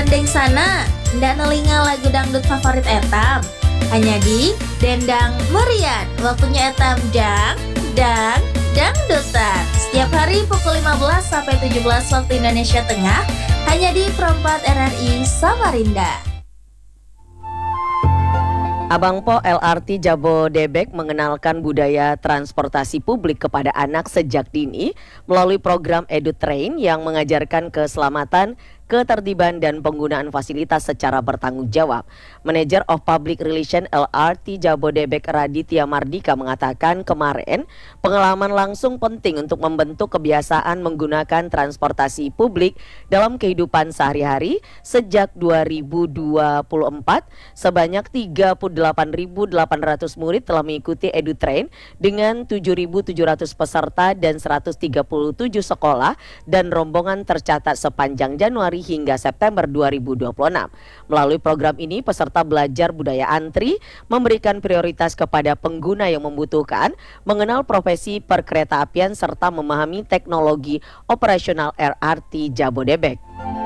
Deng sana, ndak nelinga lagu dangdut favorit etam. Hanya di Dendang Merian. Waktunya etam dangdutan. Setiap hari pukul 15 sampai 17 waktu Indonesia Tengah, hanya di Perempat RRI Samarinda. Abang Po LRT Jabodebek mengenalkan budaya transportasi publik kepada anak sejak dini melalui program EduTrain yang mengajarkan keselamatan, ketertiban dan penggunaan fasilitas secara bertanggung jawab. Manager of Public Relation LRT Jabodebek Raditya Mardika mengatakan kemarin pengalaman langsung penting untuk membentuk kebiasaan menggunakan transportasi publik dalam kehidupan sehari-hari. Sejak 2024 sebanyak 38.800 murid telah mengikuti EduTrain dengan 7.700 peserta dan 137 sekolah dan rombongan tercatat sepanjang Januari hingga September 2026. Melalui program ini peserta belajar budaya antri, memberikan prioritas kepada pengguna yang membutuhkan, mengenal profesi perkeretaapian serta memahami teknologi operasional LRT Jabodebek.